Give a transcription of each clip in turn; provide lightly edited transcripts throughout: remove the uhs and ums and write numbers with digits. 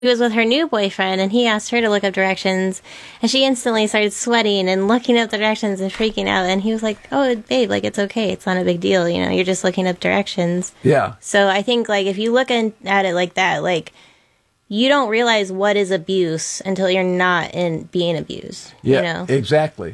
was with her new boyfriend, and he asked her to look up directions, and she instantly started sweating and looking up the directions and freaking out. And he was like, "Oh, babe, like, it's okay. It's not a big deal. You know, you're just looking up directions." Yeah. So I think, like, if you look at it like that, like, you don't realize what is abuse until you're not in being abused. Yeah, you know? Exactly.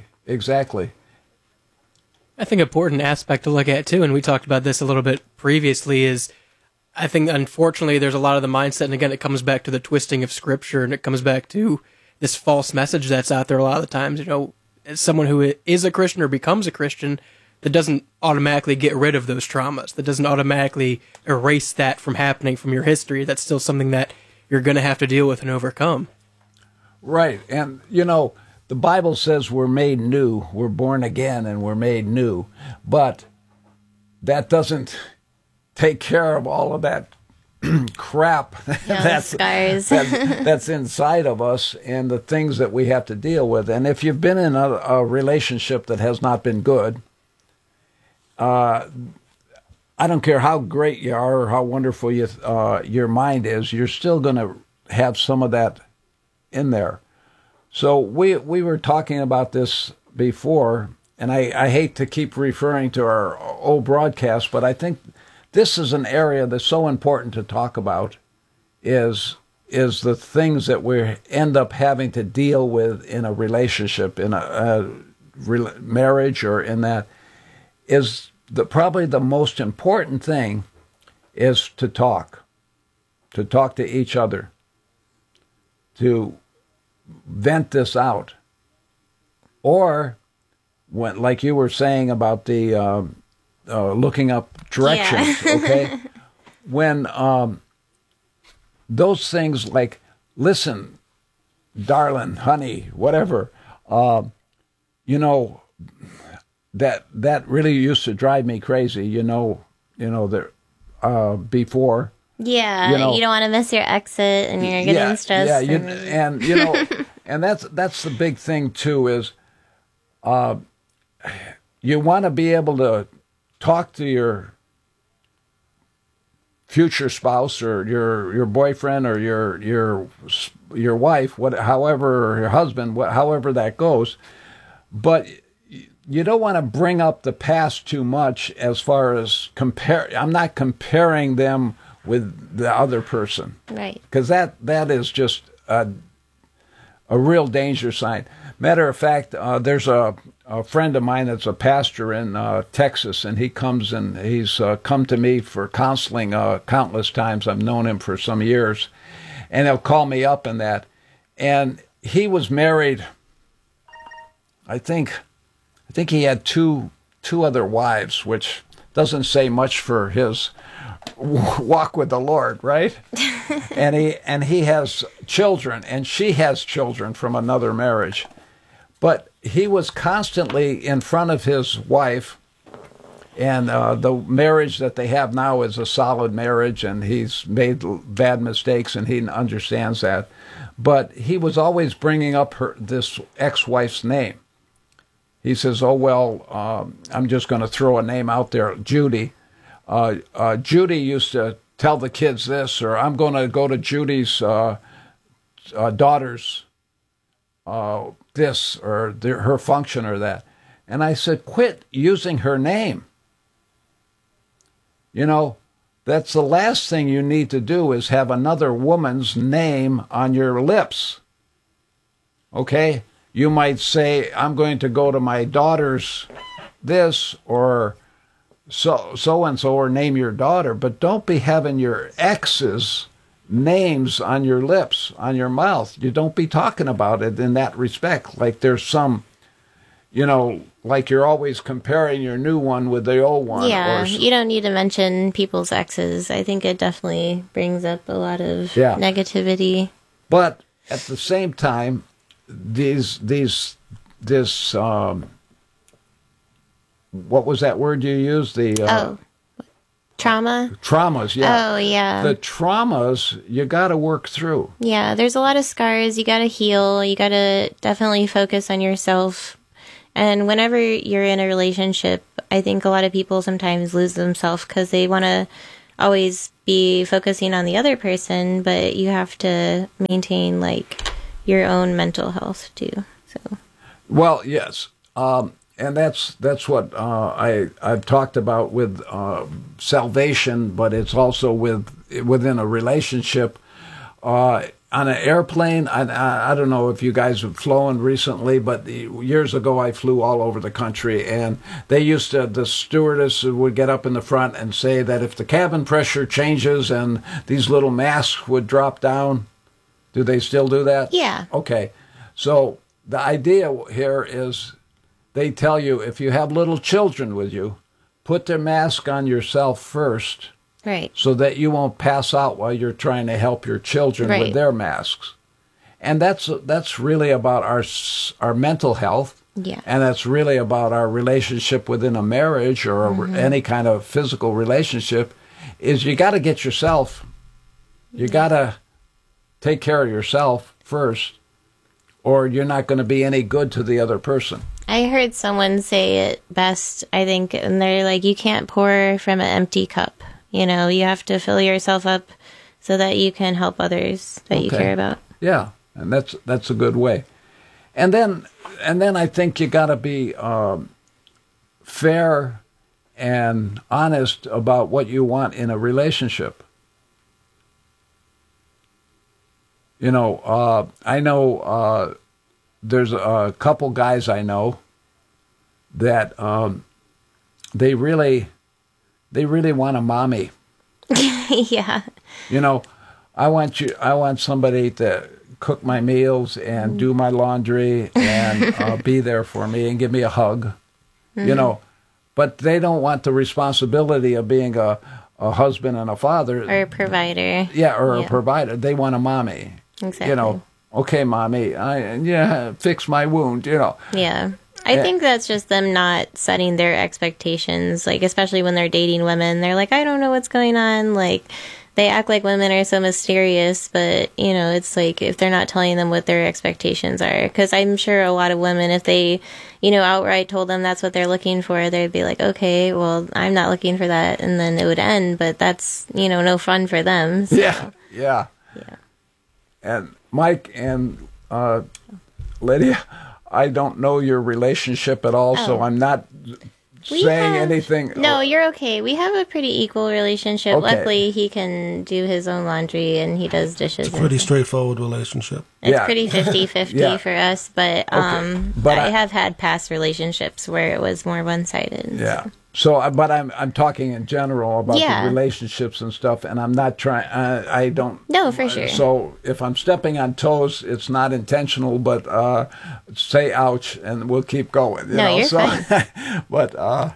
I think an important aspect to look at, too, and we talked about this a little bit previously, is I think, unfortunately, there's a lot of the mindset, and again, it comes back to the twisting of Scripture, and it comes back to this false message that's out there a lot of the times. You know, as someone who is a Christian or becomes a Christian, that doesn't automatically get rid of those traumas, that doesn't automatically erase that from happening from your history. That's still something that you're going to have to deal with and overcome. Right. And, you know, the Bible says we're made new, we're born again, and we're made new. But that doesn't take care of all of that crap that's inside of us and the things that we have to deal with. And if you've been in a relationship that has not been good, I don't care how great you are or how wonderful your mind is, you're still going to have some of that in there. So we were talking about this before, and I hate to keep referring to our old broadcast, but I think this is an area that's so important to talk about, is the things that we end up having to deal with in a relationship, in a marriage, or in that, is probably the most important thing is to talk to each other, to vent this out. Or, when, like you were saying about the looking up directions, okay? When those things like, listen, darling, honey, whatever, you know, that really used to drive me crazy, before. Yeah, you know, you don't want to miss your exit, and you're getting stressed. Yeah, and you know, and that's the big thing too, is you want to be able to talk to your future spouse or your boyfriend or your wife, however, or your husband, however that goes, but you don't want to bring up the past too much as far as I'm not comparing them with the other person. Right. Because that is just a real danger sign. Matter of fact, there's a friend of mine that's a pastor in Texas, and he comes and he's come to me for counseling countless times. I've known him for some years, and he'll call me up in that. And he was married, I think he had two other wives, which doesn't say much for his walk with the Lord, right? and he has children, and she has children from another marriage. But he was constantly in front of his wife, and the marriage that they have now is a solid marriage, and he's made bad mistakes, and he understands that. But he was always bringing up this ex-wife's name. He says, "Oh, well, I'm just going to throw a name out there, Judy. Judy used to tell the kids this," or "I'm going to go to Judy's daughter's this," or her function, or that. And I said, quit using her name. You know, that's the last thing you need to do, is have another woman's name on your lips. Okay? You might say, "I'm going to go to my daughter's this," or so-and-so, or name your daughter, but don't be having your ex's names on your lips, on your mouth. You don't be talking about it in that respect. Like there's some, like you're always comparing your new one with the old one. Yeah, you don't need to mention people's exes. I think it definitely brings up a lot of negativity. But at the same time, this what was that word you used? Trauma? Traumas, yeah. Oh, yeah. The traumas you got to work through. Yeah, there's a lot of scars. You got to heal. You got to definitely focus on yourself. And whenever you're in a relationship, I think a lot of people sometimes lose themselves because they want to always be focusing on the other person, but you have to maintain like your own mental health too. So, well, yes, and that's what I've talked about with salvation, but it's also within a relationship. On an airplane, I don't know if you guys have flown recently, but years ago I flew all over the country, and the stewardess would get up in the front and say that if the cabin pressure changes and these little masks would drop down. Do they still do that? Yeah. Okay. So the idea here is they tell you if you have little children with you, put their mask on yourself first. Right. So that you won't pass out while you're trying to help your children with their masks. And that's really about our mental health. Yeah. And that's really about our relationship within a marriage or any kind of physical relationship is you got to get yourself, you got to take care of yourself first, or you're not going to be any good to the other person. I heard someone say it best, I think, and they're like, you can't pour from an empty cup. You know, you have to fill yourself up so that you can help others that you care about. Yeah, and that's a good way. And then I think you got to be fair and honest about what you want in a relationship. You know, I know there's a couple guys I know that they really want a mommy. Yeah. You know, I want somebody to cook my meals and do my laundry and be there for me and give me a hug. You know, but they don't want the responsibility of being a husband and a father. Or a provider. Yeah, or a provider. They want a mommy. Exactly. You know, okay, mommy, fix my wound, you know. Yeah. I think that's just them not setting their expectations, like, especially when they're dating women. They're like, I don't know what's going on. Like, they act like women are so mysterious, but, you know, it's like if they're not telling them what their expectations are. Because I'm sure a lot of women, if they, you know, outright told them that's what they're looking for, they'd be like, okay, well, I'm not looking for that. And then it would end, but that's, you know, no fun for them. So. Yeah. And Mike and Lydia, I don't know your relationship at all, so I'm not saying anything. No, you're okay. We have a pretty equal relationship. Okay. Luckily, he can do his own laundry and he does dishes. It's a pretty straightforward relationship. It's pretty 50-50 for us, but, But I have had past relationships where it was more one-sided. Yeah. So, but I'm talking in general about the relationships and stuff, and I'm not trying. I don't. No, for sure. So if I'm stepping on toes, it's not intentional, but say ouch, and we'll keep going. You're fine. But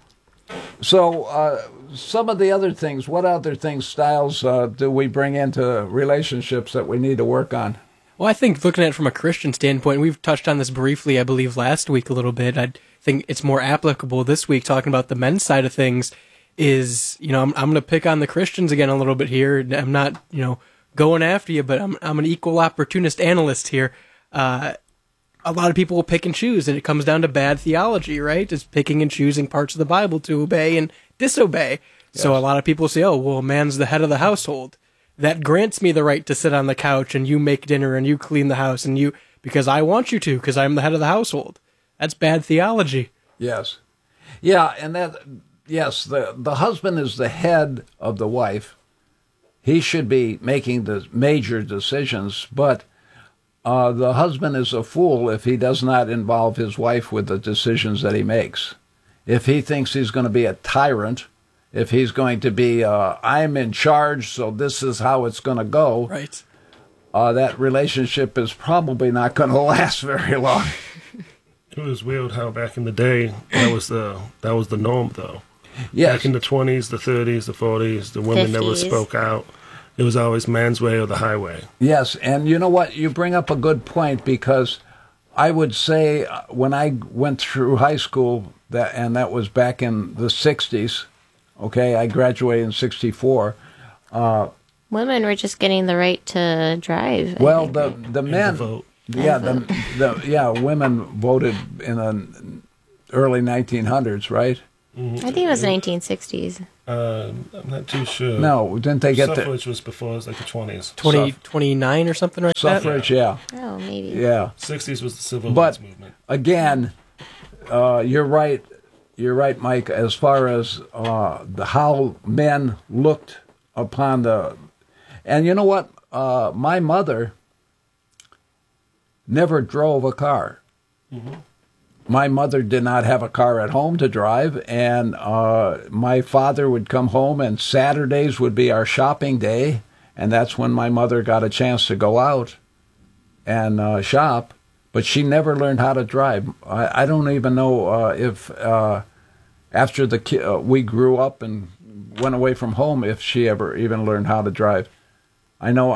some of the other things. What other things, styles, do we bring into relationships that we need to work on? Well, I think looking at it from a Christian standpoint, we've touched on this briefly, I believe, last week a little bit. I think it's more applicable this week, talking about the men's side of things, is, you know, I'm going to pick on the Christians again a little bit here. I'm not, you know, going after you, but I'm an equal opportunist analyst here. A lot of people will pick and choose, and it comes down to bad theology, right? It's picking and choosing parts of the Bible to obey and disobey. Yes. So a lot of people say, oh, well, man's the head of the household. That grants me the right to sit on the couch and you make dinner and you clean the house and you, because I want you to, because I'm the head of the household. That's bad theology. Yes. Yeah, and the husband is the head of the wife. He should be making the major decisions, but the husband is a fool if he does not involve his wife with the decisions that he makes. If he thinks he's going to be a tyrant, if he's going to be, I'm in charge, so this is how it's going to go, right? That relationship is probably not going to last very long. It was weird how back in the day that was the norm, though. Yes. Back in the 20s, the 30s, the 40s, the women 50s. never spoke out. It was always man's way or the highway. Yes, and you know what? You bring up a good point, because I would say when I went through high school, that was back in the 60s, okay, I graduated in 64. Women were just getting the right to drive. Well, the men, vote. women voted in the early 1900s, right? I think it was 1960s. I'm not too sure. No, didn't they get Suffrage was before, it was like the 20s. 29 or something like that? suffrage? Yeah. Oh, maybe. Yeah. 60s was the civil But rights movement. again, you're right. You're right, Mike. As far as how men looked upon and you know what? My mother never drove a car. Mm-hmm. My mother did not have a car at home to drive, and my father would come home, and Saturdays would be our shopping day, and that's when my mother got a chance to go out and shop. But she never learned how to drive. I don't even know if after we grew up and went away from home, if she ever even learned how to drive. I know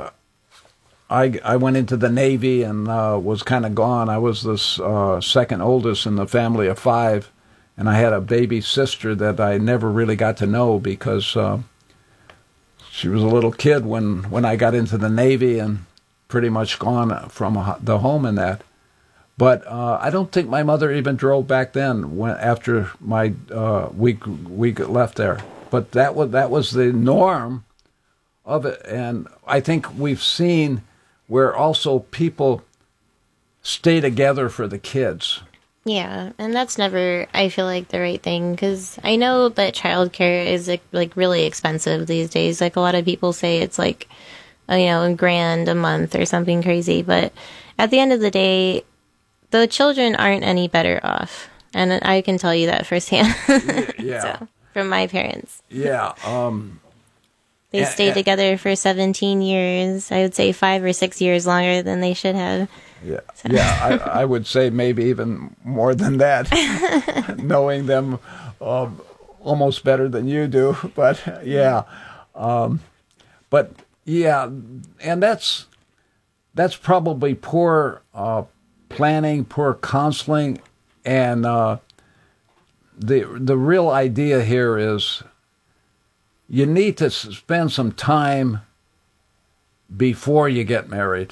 I went into the Navy and was kind of gone. I was the second oldest in the family of 5, and I had a baby sister that I never really got to know because she was a little kid when I got into the Navy and pretty much gone from the home in that. But I don't think my mother even drove back then after my we left there. But that was the norm of it, and I think we've seen where also people stay together for the kids. Yeah, and that's never, I feel like, the right thing, because I know that childcare is like really expensive these days. Like, a lot of people say it's like, $1,000 a month or something crazy, but at the end of the day, the children aren't any better off, and I can tell you that firsthand. Yeah. So, from my parents. Yeah. They stayed together for 17 years. I would say 5 or 6 years longer than they should have. Yeah, so. Yeah. I would say maybe even more than that, knowing them almost better than you do. But yeah, but yeah, and that's probably poor planning, poor counseling, and the real idea here is. You need to spend some time before you get married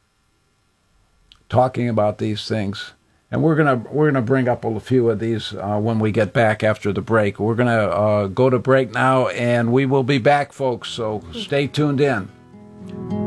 talking about these things. And we're gonna bring up a few of these when we get back after the break. We're gonna go to break now, and we will be back, folks, so stay tuned in.